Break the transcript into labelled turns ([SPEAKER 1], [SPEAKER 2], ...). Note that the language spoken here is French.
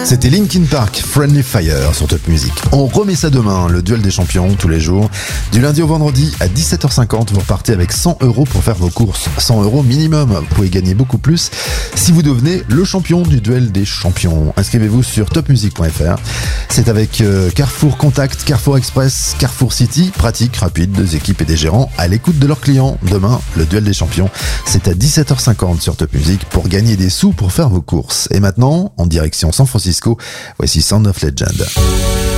[SPEAKER 1] C'était Linkin Park, Friendly Fire sur Top Music. On remet ça demain, le duel des champions, tous les jours. Du lundi au vendredi à 17h50, vous repartez avec 100 € pour faire vos courses. 100 € minimum. Vous pouvez gagner beaucoup plus si vous devenez le champion du duel des champions. Inscrivez-vous sur topmusic.fr. C'est avec Carrefour Contact, Carrefour Express, Carrefour City. Pratique, rapide, des équipes et des gérants à l'écoute de leurs clients. Demain, le duel des champions, c'est à 17h50 sur Top Music pour gagner des sous pour faire vos courses. Et maintenant, en direction San Francisco, voici Sound of Legend.